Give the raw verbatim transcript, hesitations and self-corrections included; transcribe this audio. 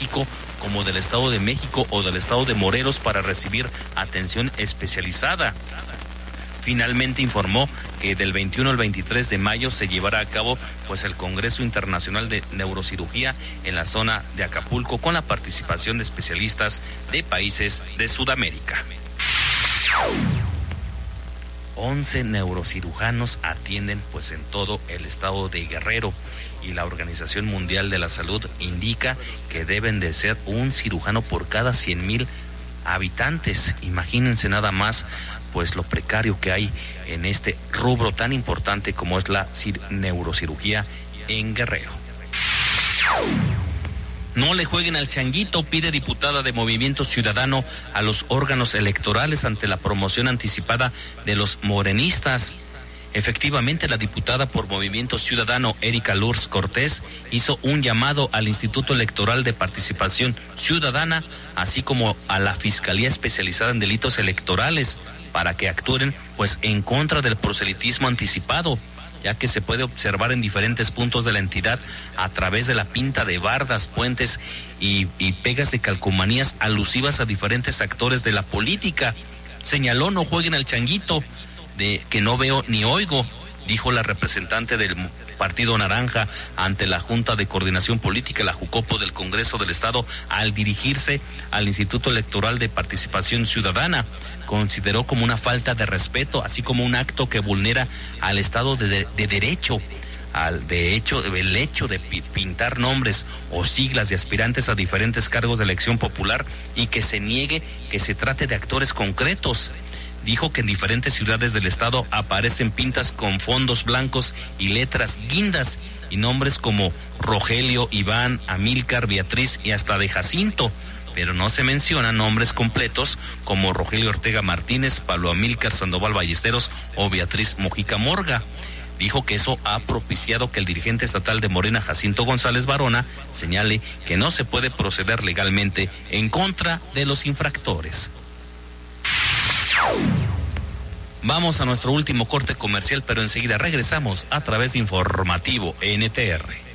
México como del Estado de México o del Estado de Morelos para recibir atención especializada. Finalmente informó que del veintiuno al veintitrés de mayo se llevará a cabo pues el Congreso Internacional de Neurocirugía en la zona de Acapulco con la participación de especialistas de países de Sudamérica. once neurocirujanos atienden pues en todo el estado de Guerrero y la Organización Mundial de la Salud indica que deben de ser un cirujano por cada cien mil habitantes. Imagínense nada más pues lo precario que hay en este rubro tan importante como es la cir- neurocirugía en Guerrero. No le jueguen al changuito, pide diputada de Movimiento Ciudadano a los órganos electorales ante la promoción anticipada de los morenistas. Efectivamente, la diputada por Movimiento Ciudadano, Erika Lourdes Cortés, hizo un llamado al Instituto Electoral de Participación Ciudadana, así como a la Fiscalía Especializada en Delitos Electorales, para que actúen pues en contra del proselitismo anticipado, ya que se puede observar en diferentes puntos de la entidad a través de la pinta de bardas, puentes y, y pegas de calcomanías alusivas a diferentes actores de la política. Señaló, no jueguen al changuito, de que no veo ni oigo, dijo la representante del Partido Naranja ante la Junta de Coordinación Política, la Jucopo del Congreso del Estado, al dirigirse al Instituto Electoral de Participación Ciudadana. Consideró como una falta de respeto, así como un acto que vulnera al Estado de, de, de Derecho, al de hecho, el hecho de pi, pintar nombres o siglas de aspirantes a diferentes cargos de elección popular y que se niegue que se trate de actores concretos. Dijo que en diferentes ciudades del estado aparecen pintas con fondos blancos y letras guindas y nombres como Rogelio, Iván, Amílcar, Beatriz y hasta de Jacinto, pero no se mencionan nombres completos como Rogelio Ortega Martínez, Pablo Amílcar Sandoval Ballesteros o Beatriz Mojica Morga. Dijo que eso ha propiciado que el dirigente estatal de Morena, Jacinto González Barona, señale que no se puede proceder legalmente en contra de los infractores. Vamos a nuestro último corte comercial, pero enseguida regresamos a través de Informativo N T R.